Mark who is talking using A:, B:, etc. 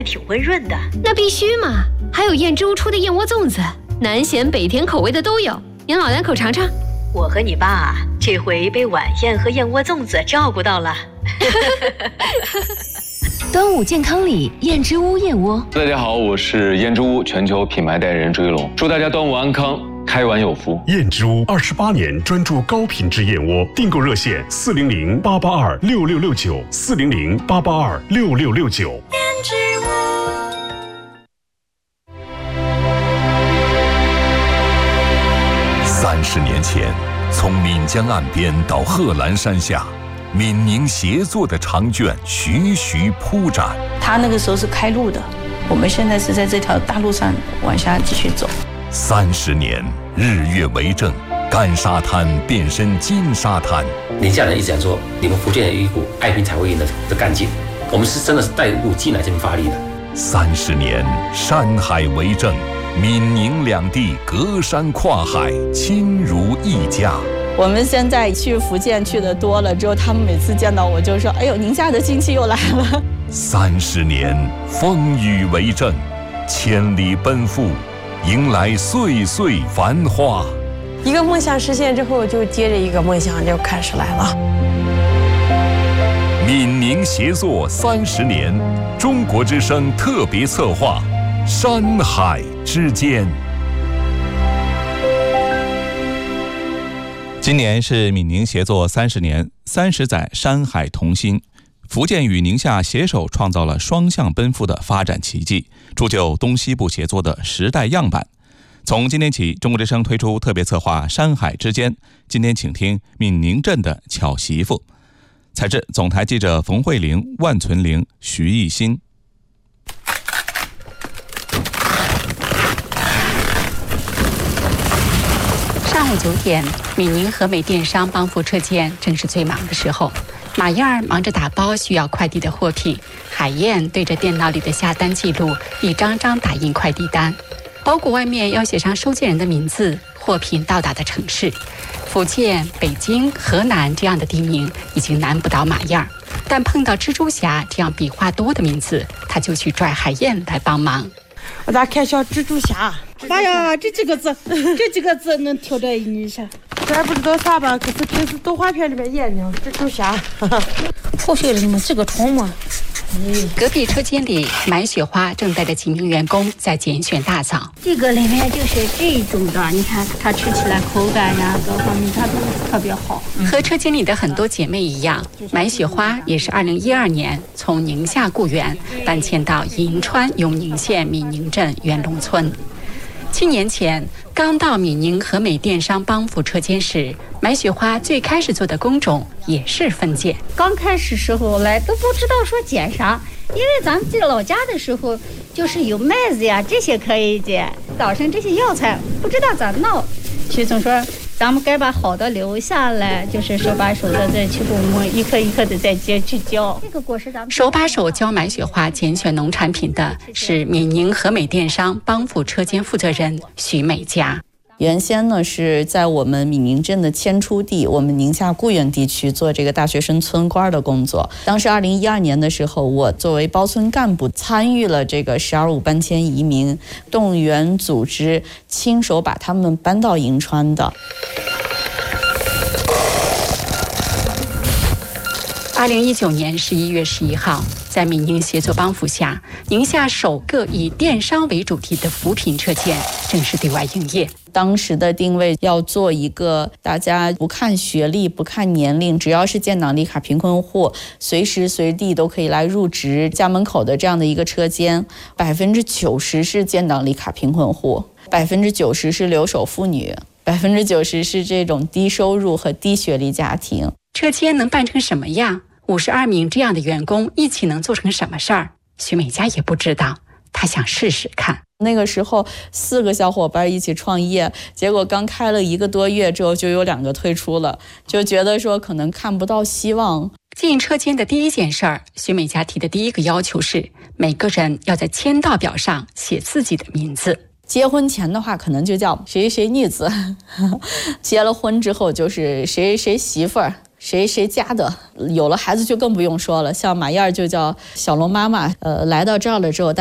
A: 挺温润的。
B: 那必须嘛，还有燕之屋出的燕窝粽子，南咸北甜口味的都有，您老两口尝尝。
A: 我和你爸这回被晚宴和燕窝粽子照顾到了。
C: 端午健康礼，燕之屋燕窝。
D: 大家好，我是燕之屋全球品牌代言人朱一龙，祝大家端午安康，开碗有福。
E: 燕之屋28年专注高品质燕窝，订购热线400-882-6669，400-882-6669。
A: 燕之屋。
F: 30年前，从岷江岸边到贺兰山下，闽宁协作的长卷徐徐铺展。
G: 他那个时候是开路的，我们现在是在这条大路上往下继续走。
F: 30年，日月为证，干沙滩变身金沙滩。
H: 宁夏人一直讲说，你们福建有一股爱拼才会赢的干劲，我们是真的是带入进来这边发力的。
F: 30年，山海为证，闽宁两地隔山跨海，亲如一家。
G: 我们现在去福建去的多了之后，他们每次见到我就说：“哎呦，宁夏的亲戚又来了。
F: ”30年，风雨为证，千里奔赴，迎来岁岁繁花。
I: 一个梦想实现之后，就接着一个梦想就开始来了。
F: 闽宁协作30年，中国之声特别策划，山海之间。
J: 今年是闽宁协作30年，30载山海同心。福建与宁夏携手创造了双向奔赴的发展奇迹，铸就东西部协作的时代样板。从今天起，中国之声推出特别策划《山海之间》，今天请听闽宁镇的巧媳妇。采制总台记者冯慧玲、万存玲、徐艺新。
K: 上午9点，闽宁和美电商帮扶车间正是最忙的时候。马燕儿忙着打包需要快递的货品，海燕对着电脑里的下单记录，一张张打印快递单。包裹外面要写上收件人的名字、货品到达的城市。福建、北京、河南这样的地名已经难不倒马燕儿，但碰到蜘蛛侠这样笔画多的名字，他就去拽海燕来帮忙。
I: 我咋看像蜘蛛侠？妈呀，这几个字能挑在一起。这还不知道啥吧？可是平时动画片里面演的蜘蛛侠。破碎了你们这个虫嘛。
K: 隔壁车间里，买雪花正带着几名员工在拣选大枣。
L: 这个里面就是这种的，你看它吃起来口感呀，各方面它都特别好。
K: 和车间里的很多姐妹一样，买雪花也是2012年从宁夏固原搬迁到银川永宁县闽宁镇元龙村。7年前刚到闽宁和美电商帮扶车间时，买雪花最开始做的工种也是分拣。
L: 刚开始时候来都不知道说捡啥，因为咱们在老家的时候就是有麦子呀这些可以捡，早上这些药材不知道咋弄。徐总说咱们该把好的留下来，就是手把手的再去给我们一颗一颗的再接去浇。这个果实咱们
K: 手把手教买雪花拣选农产品的是闽宁和美电商帮扶车间负责人徐美佳。
G: 原先呢是在我们闽宁镇的迁出地，我们宁夏固原地区做这个大学生村官的工作。当时2012年的时候，我作为包村干部参与了这个12.5搬迁移民，动员组织，亲手把他们搬到银川的。
K: 2019年11月11号，在闽宁协作帮扶下，宁夏首个以电商为主题的扶贫车间正式对外营业。
G: 当时的定位要做一个大家不看学历、不看年龄，只要是建档立卡贫困户，随时随地都可以来入职家门口的这样的一个车间。90%是建档立卡贫困户，90%是留守妇女，90%是这种低收入和低学历家庭。
K: 车间能办成什么样？52名这样的员工一起能做成什么事儿？徐美佳也不知道，她想试试看。
G: 那个时候4个小伙伴一起创业，结果刚开了1个多月之后就有2个退出了，就觉得说可能看不到希望。
K: 进车间的第一件事儿，徐美佳提的第一个要求是每个人要在签到表上写自己的名字。
G: 结婚前的话可能就叫谁谁女子，结了婚之后就是谁谁媳妇儿， 谁家的，有了孩子就更不用说了。像马燕就叫小龙妈妈，来到这儿了之后。